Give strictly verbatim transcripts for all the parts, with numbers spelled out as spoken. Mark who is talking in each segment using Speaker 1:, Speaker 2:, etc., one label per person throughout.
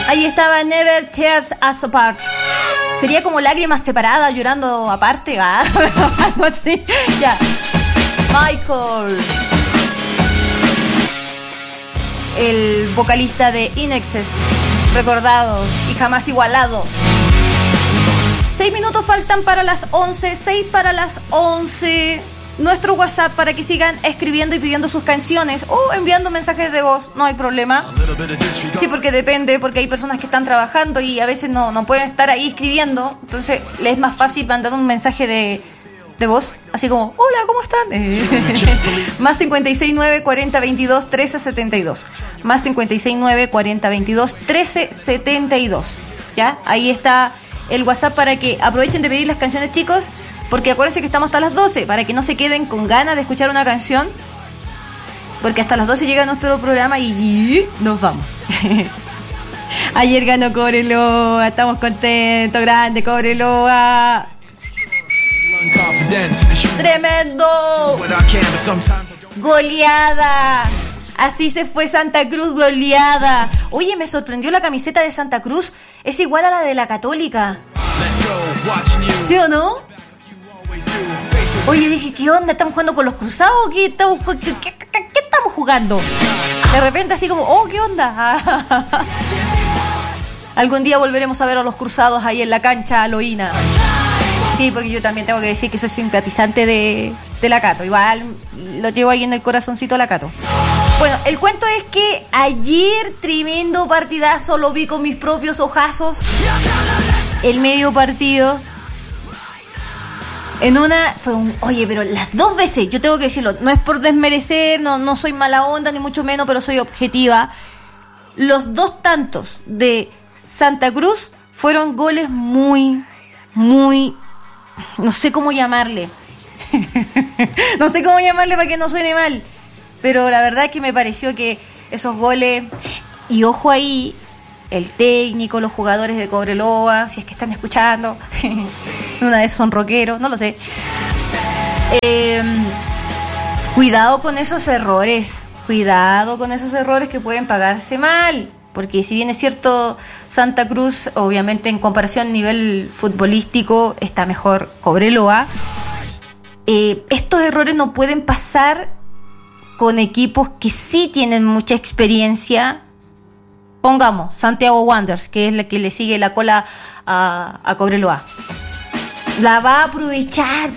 Speaker 1: Ahí estaba Never Tears Us Apart. Sería como lágrimas separadas, llorando aparte. ¿Ah? Algo así. Ya. Michael, el vocalista de In Excess, recordado y jamás igualado. Seis minutos faltan para las once. Seis para las once. Nuestro WhatsApp para que sigan escribiendo y pidiendo sus canciones o enviando mensajes de voz, no hay problema. Sí, porque depende, porque hay personas que están trabajando y a veces no, no pueden estar ahí escribiendo. Entonces les es más fácil mandar un mensaje de, de voz, así como, hola, ¿cómo están? Eh. Más cincuenta y seis nueve cuarenta veintidós trece setenta y dos. Más cincuenta y seis nueve cuarenta veintidós trece setenta y dos. ¿Ya? Ahí está el WhatsApp para que aprovechen de pedir las canciones, chicos. Porque acuérdense que estamos hasta las doce, para que no se queden con ganas de escuchar una canción. Porque hasta las doce llega nuestro programa y nos vamos. Ayer ganó Cobreloa, estamos contentos, grande Cobreloa. Tremendo. Goleada. Así se fue Santa Cruz, goleada. Oye, me sorprendió la camiseta de Santa Cruz. Es igual a la de la Católica. ¿Sí o no? Oye, dije, ¿qué onda? ¿Estamos jugando con los cruzados? ¿Qué estamos, qué, qué, qué, qué estamos jugando? De repente así como, oh, ¿qué onda? Algún día volveremos a ver a los cruzados ahí en la cancha Aloína. Sí, porque yo también tengo que decir que soy simpatizante de, de la Cato. Igual lo llevo ahí en el corazoncito la Cato. Bueno, el cuento es que ayer tremendo partidazo, lo vi con mis propios ojazos. El medio partido. En una fue un, oye, pero las dos veces, yo tengo que decirlo, no es por desmerecer, no, no soy mala onda ni mucho menos, pero soy objetiva. Los dos tantos de Santa Cruz fueron goles muy, muy, no sé cómo llamarle. No sé cómo llamarle para que no suene mal. Pero la verdad es que me pareció que esos goles, y ojo ahí, el técnico, los jugadores de Cobreloa, si es que están escuchando, una vez son rockeros, no lo sé. Eh, cuidado con esos errores, cuidado con esos errores que pueden pagarse mal, porque si bien es cierto, Santa Cruz, obviamente en comparación a nivel futbolístico, está mejor Cobreloa. Eh, estos errores no pueden pasar con equipos que sí tienen mucha experiencia. Pongamos Santiago Wanderers, que es la que le sigue la cola a, a Cobreloa. La va a aprovechar.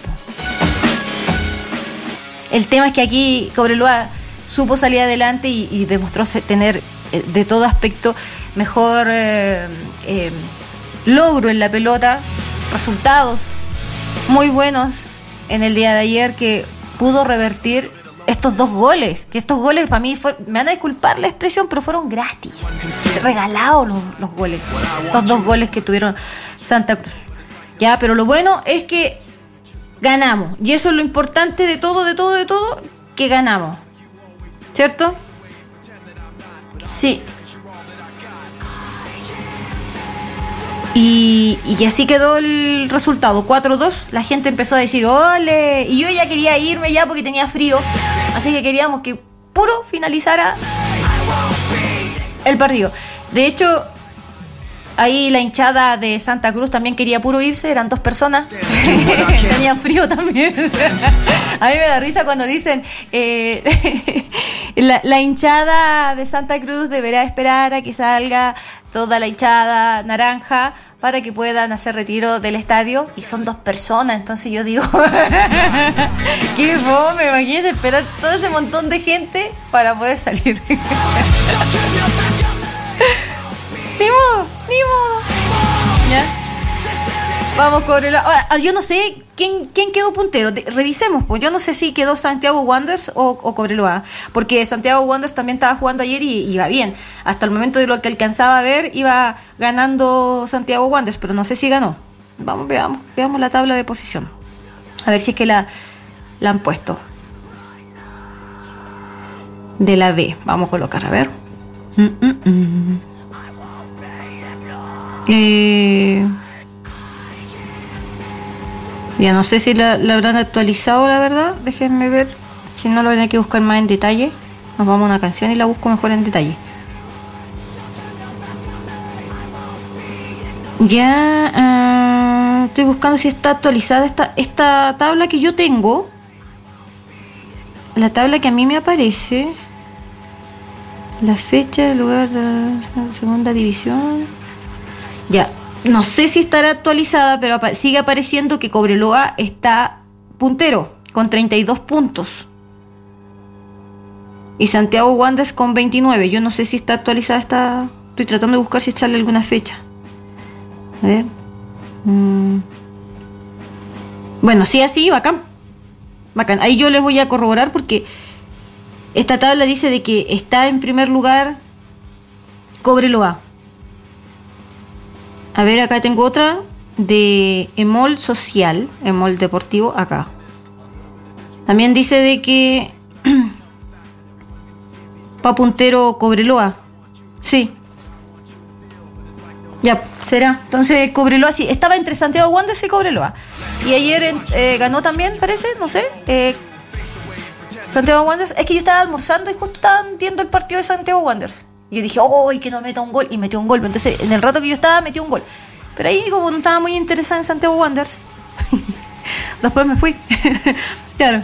Speaker 1: El tema es que aquí Cobreloa supo salir adelante y, y demostró tener eh, de todo aspecto mejor eh, eh, logro en la pelota, resultados muy buenos en el día de ayer, que pudo revertir estos dos goles, que estos goles para mí fue, me van a disculpar la expresión, pero fueron gratis, regalados los, los goles, los dos goles que tuvieron Santa Cruz. Ya, pero lo bueno es que ganamos, y eso es lo importante de todo, de todo, de todo, que ganamos, ¿cierto? Sí. Y, y así quedó el resultado, cuatro dos. La gente empezó a decir ¡ole! Y yo ya quería irme ya porque tenía frío, así que queríamos que puro finalizara el partido. De hecho, ahí la hinchada de Santa Cruz también quería puro irse, eran dos personas. Tenían frío también. A mí me da risa cuando dicen eh, la, la hinchada de Santa Cruz deberá esperar a que salga toda la hinchada naranja para que puedan hacer retiro del estadio, y son dos personas. Entonces yo digo, qué fome, imagínate esperar todo ese montón de gente para poder salir. Ni modo, ni modo. ¿Ya? Vamos, Cobreloa. Ahora, yo no sé quién, quién quedó puntero. De, revisemos, pues. Yo no sé si quedó Santiago Wanderers o, o Cobreloa. Porque Santiago Wanderers también estaba jugando ayer y iba bien. Hasta el momento de lo que alcanzaba a ver, iba ganando Santiago Wanderers, pero no sé si ganó. Vamos, veamos, veamos la tabla de posición. A ver si es que la, la han puesto. De la B. Vamos a colocar, a ver. Mm, mm, mm. Eh, ya no sé si la, la habrán actualizado, la verdad. Déjenme ver. Si no, lo van a que buscar más en detalle. Nos vamos a una canción y la busco mejor en detalle. Ya uh, estoy buscando si está actualizada esta, esta tabla que yo tengo. La tabla que a mí me aparece. La fecha, el lugar, la segunda división. Ya, no sé si estará actualizada, pero apa- sigue apareciendo que Cobreloa está puntero, con treinta y dos puntos. Y Santiago Wanderers con veintinueve. Yo no sé si está actualizada esta... Estoy tratando de buscar si sale alguna fecha. A ver. Mm. Bueno, sí, así, bacán. Bacán. Ahí yo les voy a corroborar porque esta tabla dice de que está en primer lugar Cobreloa. A ver, acá tengo otra de Emol Social, Emol Deportivo, acá. También dice de que pa puntero Cobreloa. Sí. Ya, será. Entonces Cobreloa sí, estaba entre Santiago Wanderers y Cobreloa. Y ayer eh, ganó también, parece, no sé. Eh, Santiago Wanderers. Es que yo estaba almorzando y justo estaban viendo el partido de Santiago Wanderers. Y yo dije, ¡oh! Que no meta un gol. Y metió un gol. Entonces, en el rato que yo estaba, metió un gol. Pero ahí, como no estaba muy interesada en Santiago Wanderers, después me fui. Claro.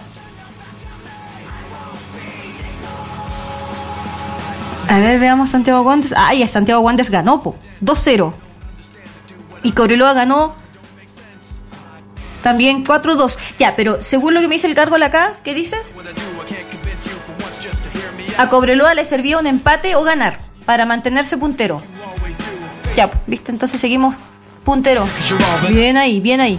Speaker 1: A ver, veamos Santiago Wanderers. Ah, ya, Santiago Wanderers ganó, po. dos cero. Y Cobreloa ganó también cuatro dos. Ya, pero según lo que me dice el Gárgola acá, ¿qué dices? A Cobreloa le servía un empate o ganar para mantenerse puntero. Ya, ¿viste? Entonces seguimos puntero. Bien ahí, bien ahí.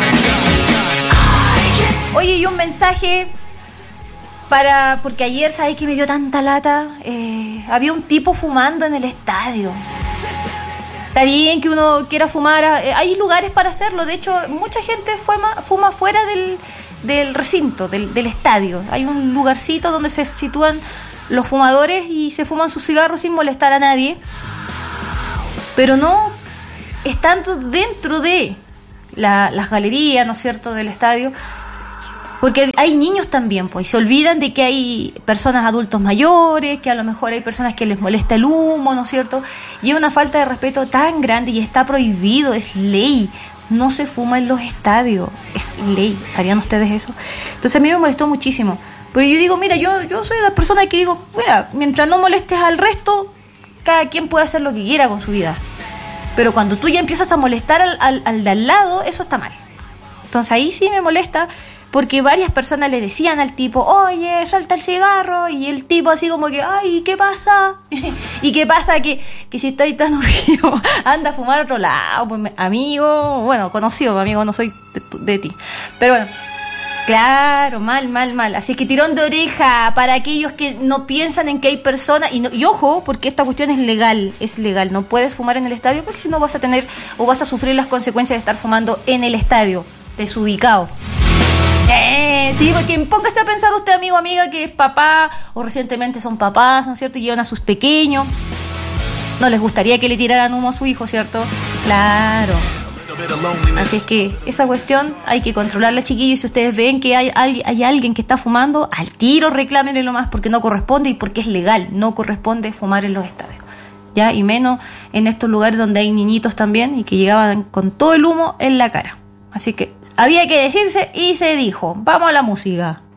Speaker 1: Oye, y un mensaje... Para, porque ayer, ¿sabes qué me dio tanta lata? Eh, había un tipo fumando en el estadio. Está bien que uno quiera fumar, eh, hay lugares para hacerlo. De hecho, mucha gente fuma, fuma fuera del, del recinto, del, del estadio. Hay un lugarcito donde se sitúan los fumadores y se fuman sus cigarros sin molestar a nadie. Pero no estando dentro de la, las galerías, ¿no es cierto?, del estadio. Porque hay niños también, pues, y se olvidan de que hay personas adultos mayores, que a lo mejor hay personas que les molesta el humo, ¿no es cierto? Y es una falta de respeto tan grande y está prohibido, es ley. No se fuma en los estadios, es ley. ¿Sabían ustedes eso? Entonces a mí me molestó muchísimo. Pero yo digo, mira, yo, yo soy de las personas que digo, mira, mientras no molestes al resto, cada quien puede hacer lo que quiera con su vida. Pero cuando tú ya empiezas a molestar al, al, al de al lado, eso está mal. Entonces ahí sí me molesta. Porque varias personas le decían al tipo, oye, suelta el cigarro. Y el tipo así como que, ay, ¿qué pasa? ¿Y qué pasa? Que, que si estáis tan urgido, anda a fumar a otro lado. Pues, amigo, bueno, conocido, amigo, no soy de, de ti. Pero bueno, claro, mal, mal, mal. Así que tirón de oreja para aquellos que no piensan en que hay personas. Y, no, y ojo, porque esta cuestión es legal, es legal. No puedes fumar en el estadio porque si no vas a tener o vas a sufrir las consecuencias de estar fumando en el estadio, desubicado. Eh, sí, porque póngase a pensar usted, amigo, amiga, que es papá o recientemente son papás, ¿no es cierto? Y llevan a sus pequeños. No les gustaría que le tiraran humo a su hijo, ¿cierto? Claro. Así es que esa cuestión hay que controlarla, chiquillos. Si ustedes ven que hay, hay, hay alguien que está fumando, al tiro reclámenle lo más porque no corresponde y porque es legal. No corresponde fumar en los estadios, ¿ya? Y menos en estos lugares donde hay niñitos también y que llegaban con todo el humo en la cara. Así que había que decirse y se dijo. Vamos a la música.